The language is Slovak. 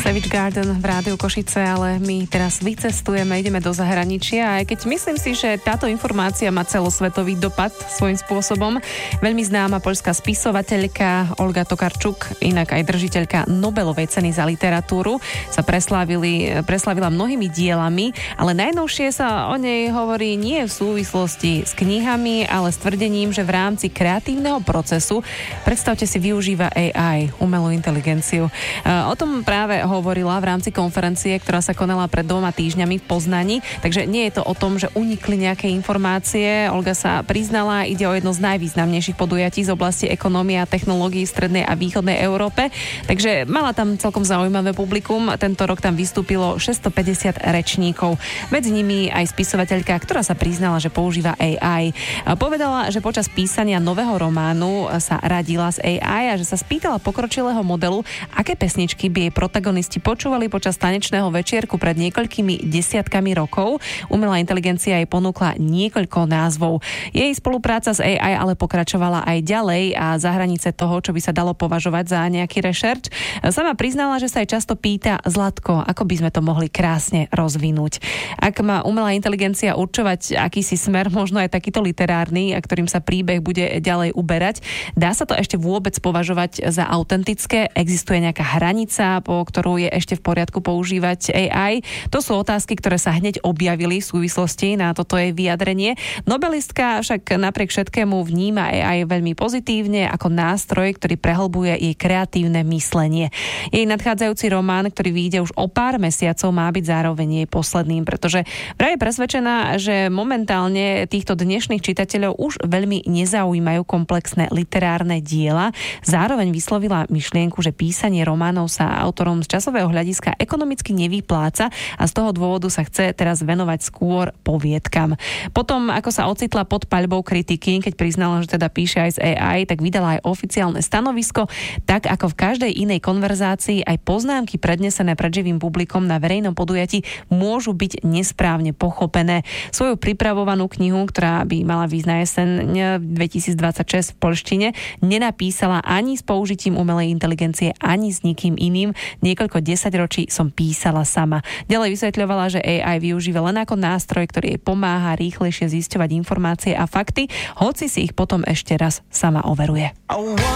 Savage Garden v Rádiu Košice, ale my teraz vycestujeme, ideme do zahraničia, aj keď myslím si, že táto informácia má celosvetový dopad svojím spôsobom. Veľmi známa poľská spisovateľka Olga Tokarczuk, inak aj držiteľka Nobelovej ceny za literatúru, sa preslavila mnohými dielami, ale najnovšie sa o nej hovorí nie v súvislosti s knihami, ale s tvrdením, že v rámci kreatívneho procesu, predstavte si, využíva AI, umelú inteligenciu. O tom práve hovorila v rámci konferencie, ktorá sa konala pred 2 týždňami v Poznani. Takže nie je to o tom, že unikli nejaké informácie. Olga sa priznala, ide o jedno z najvýznamnejších podujatí z oblasti ekonomie a technológií v strednej a východnej Európe. Takže mala tam celkom zaujímavé publikum. Tento rok tam vystúpilo 650 rečníkov. Medzi nimi aj spisovateľka, ktorá sa priznala, že používa AI. Povedala, že počas písania nového románu sa radila s AI a že sa spýtala pokročilého modelu, aké pesničky by jej protagonisti počúvali počas tanečného večierku pred niekoľkými desiatkami rokov. Umelá inteligencia jej ponúkla niekoľko názvov. Jej spolupráca s AI ale pokračovala aj ďalej a za hranice toho, čo by sa dalo považovať za nejaký rešerč. Sama priznala, že sa jej často pýta: Zlatko, ako by sme to mohli krásne rozvinúť. Ak má umelá inteligencia určovať akýsi smer, možno aj takýto literárny, a ktorým sa príbeh bude ďalej uberať, dá sa to ešte vôbec považovať za autentické? Existuje nejaká hranica, po ktorú je ešte v poriadku používať AI? To sú otázky, ktoré sa hneď objavili v súvislosti na toto jej vyjadrenie. Nobelistka však napriek všetkému vníma AI veľmi pozitívne ako nástroj, ktorý prehlbuje jej kreatívne myslenie. Jej nadchádzajúci román, ktorý vyjde už o pár mesiacov, má byť zároveň jej posledným, pretože vraj je presvedčená, že momentálne týchto dnešných čitateľov už veľmi nezaujímajú komplexné literárne diela. Zároveň vyslovila myšlienku, že písanie románov sa autorom z časového hľadiska ekonomicky nevypláca a z toho dôvodu sa chce teraz venovať skôr poviedkam. Potom, ako sa ocitla pod paľbou kritiky, keď priznala, že teda píše aj z AI, tak vydala aj oficiálne stanovisko. Tak ako v každej inej konverzácii, aj poznámky prednesené pred živým publikom na verejnom podujatí môžu byť nesprávne pochopené. Svoju pripravovanú knihu, ktorá by mala výjsť na jeseň 2026 v poľštine, nenapísala ani s použitím umelej inteligencie, ani s nikým iným. Niekoľko desaťročí som písala sama. Ďalej vysvetľovala, že AI využíva len ako nástroj, ktorý jej pomáha rýchlejšie zisťovať informácie a fakty, hoci si ich potom ešte raz sama overuje.